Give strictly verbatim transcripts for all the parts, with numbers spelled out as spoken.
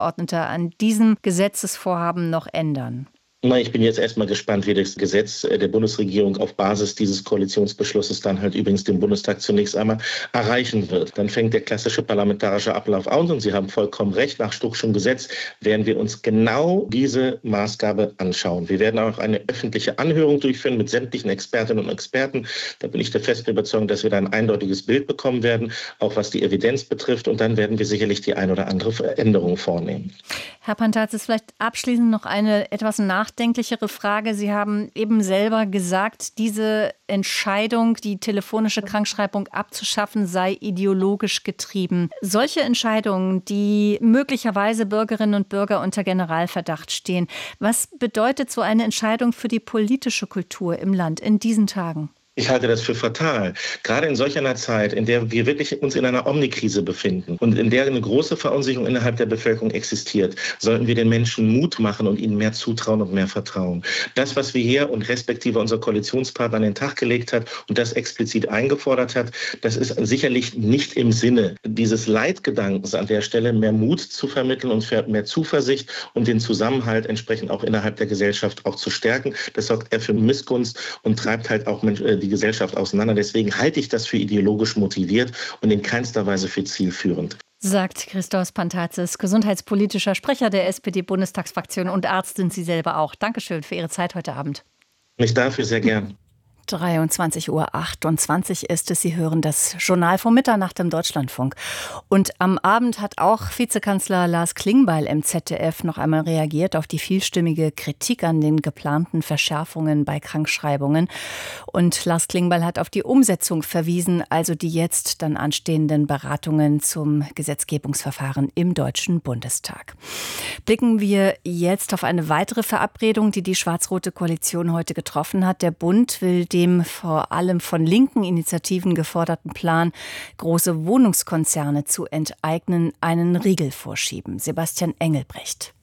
Abgeordneter an diesem Gesetzesvorhaben noch ändern? Na, ich bin jetzt erstmal gespannt, wie das Gesetz der Bundesregierung auf Basis dieses Koalitionsbeschlusses dann halt übrigens den Bundestag zunächst einmal erreichen wird. Dann fängt der klassische parlamentarische Ablauf an und Sie haben vollkommen recht, nach Stuckschem Gesetz werden wir uns genau diese Maßgabe anschauen. Wir werden auch eine öffentliche Anhörung durchführen mit sämtlichen Expertinnen und Experten. Da bin ich der festen Überzeugung, dass wir da ein eindeutiges Bild bekommen werden, auch was die Evidenz betrifft. Und dann werden wir sicherlich die ein oder andere Veränderung vornehmen. Herr Pantazis, vielleicht abschließend noch eine etwas nachdenklichere Frage. Sie haben eben selber gesagt, diese Entscheidung, die telefonische Krankschreibung abzuschaffen, sei ideologisch getrieben. Solche Entscheidungen, die möglicherweise Bürgerinnen und Bürger unter Generalverdacht stehen, was bedeutet so eine Entscheidung für die politische Kultur im Land in diesen Tagen? Ich halte das für fatal. Gerade in solch einer Zeit, in der wir wirklich uns in einer Omnikrise befinden und in der eine große Verunsicherung innerhalb der Bevölkerung existiert, sollten wir den Menschen Mut machen und ihnen mehr zutrauen und mehr vertrauen. Das, was wir hier und respektive unser Koalitionspartner an den Tag gelegt hat und das explizit eingefordert hat, das ist sicherlich nicht im Sinne dieses Leitgedankens an der Stelle, mehr Mut zu vermitteln und mehr Zuversicht und den Zusammenhalt entsprechend auch innerhalb der Gesellschaft auch zu stärken. Das sorgt eher für Missgunst und treibt halt auch die Gesellschaft auseinander. Deswegen halte ich das für ideologisch motiviert und in keinster Weise für zielführend. Sagt Christos Pantazis, gesundheitspolitischer Sprecher der S P D-Bundestagsfraktion und Arzt sind Sie selber auch. Dankeschön für Ihre Zeit heute Abend. Ich dafür sehr gern. dreiundzwanzig Uhr achtundzwanzig ist es. Sie hören das Journal vor Mitternacht im Deutschlandfunk. Und am Abend hat auch Vizekanzler Lars Klingbeil im Z D F noch einmal reagiert auf die vielstimmige Kritik an den geplanten Verschärfungen bei Krankschreibungen. Und Lars Klingbeil hat auf die Umsetzung verwiesen, also die jetzt dann anstehenden Beratungen zum Gesetzgebungsverfahren im Deutschen Bundestag. Blicken wir jetzt auf eine weitere Verabredung, die die schwarz-rote Koalition heute getroffen hat. Der Bund will dem vor allem von linken Initiativen geforderten Plan, große Wohnungskonzerne zu enteignen, einen Riegel vorschieben. Sebastian Engelbrecht.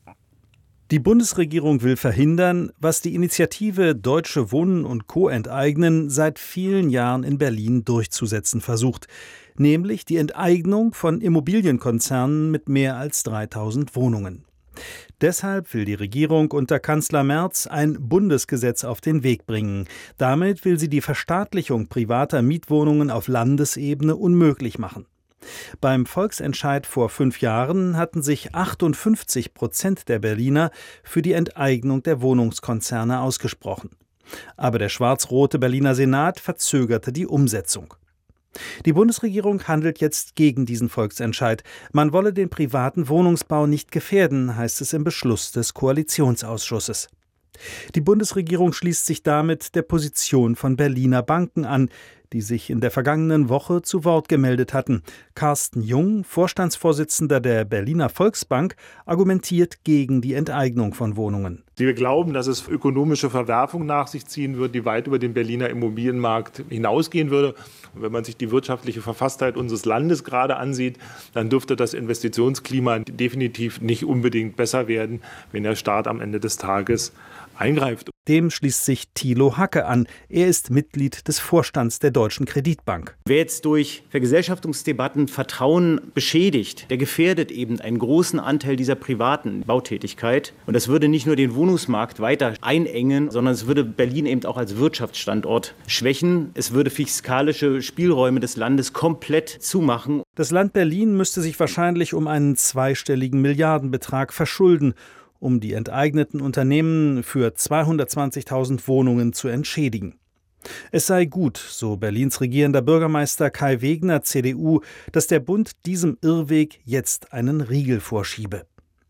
Die Bundesregierung will verhindern, was die Initiative Deutsche Wohnen und Co. enteignen seit vielen Jahren in Berlin durchzusetzen versucht, nämlich die Enteignung von Immobilienkonzernen mit mehr als dreitausend Wohnungen. Deshalb will die Regierung unter Kanzler Merz ein Bundesgesetz auf den Weg bringen. Damit will sie die Verstaatlichung privater Mietwohnungen auf Landesebene unmöglich machen. Beim Volksentscheid vor fünf Jahren hatten sich achtundfünfzig Prozent der Berliner für die Enteignung der Wohnungskonzerne ausgesprochen. Aber der schwarz-rote Berliner Senat verzögerte die Umsetzung. Die Bundesregierung handelt jetzt gegen diesen Volksentscheid. Man wolle den privaten Wohnungsbau nicht gefährden, heißt es im Beschluss des Koalitionsausschusses. Die Bundesregierung schließt sich damit der Position von Berliner Banken an, die sich in der vergangenen Woche zu Wort gemeldet hatten. Carsten Jung, Vorstandsvorsitzender der Berliner Volksbank, argumentiert gegen die Enteignung von Wohnungen. Wir glauben, dass es ökonomische Verwerfung nach sich ziehen wird, die weit über den Berliner Immobilienmarkt hinausgehen würde. Und wenn man sich die wirtschaftliche Verfasstheit unseres Landes gerade ansieht, dann dürfte das Investitionsklima definitiv nicht unbedingt besser werden, wenn der Staat am Ende des Tages eingreift. Dem schließt sich Thilo Hacke an. Er ist Mitglied des Vorstands der Deutschen Kreditbank. Wer jetzt durch Vergesellschaftungsdebatten Vertrauen beschädigt, der gefährdet eben einen großen Anteil dieser privaten Bautätigkeit. Und das würde nicht nur den Wohnungsmarkt weiter einengen, sondern es würde Berlin eben auch als Wirtschaftsstandort schwächen. Es würde fiskalische Spielräume des Landes komplett zumachen. Das Land Berlin müsste sich wahrscheinlich um einen zweistelligen Milliardenbetrag verschulden, um die enteigneten Unternehmen für zweihundertzwanzigtausend Wohnungen zu entschädigen. Es sei gut, so Berlins regierender Bürgermeister Kai Wegner, C D U, dass der Bund diesem Irrweg jetzt einen Riegel vorschiebe.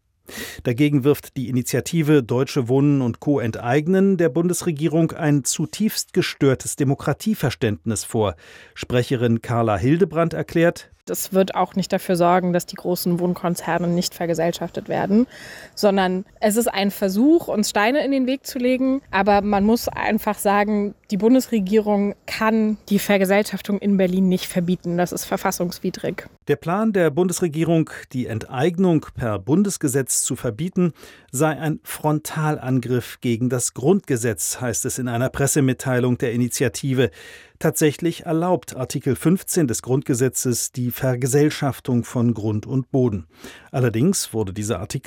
Dagegen wirft die Initiative Deutsche Wohnen und Co. enteignen der Bundesregierung ein zutiefst gestörtes Demokratieverständnis vor. Sprecherin Carla Hildebrandt erklärt: Das wird auch nicht dafür sorgen, dass die großen Wohnkonzerne nicht vergesellschaftet werden, sondern es ist ein Versuch, uns Steine in den Weg zu legen. Aber man muss einfach sagen, Die Bundesregierung kann die Vergesellschaftung in Berlin nicht verbieten. Das ist verfassungswidrig. Der Plan der Bundesregierung, die Enteignung per Bundesgesetz zu verbieten, sei ein Frontalangriff gegen das Grundgesetz, heißt es in einer Pressemitteilung der Initiative. Tatsächlich erlaubt Artikel fünfzehn des Grundgesetzes die Vergesellschaftung von Grund und Boden. Allerdings wurde dieser Artikel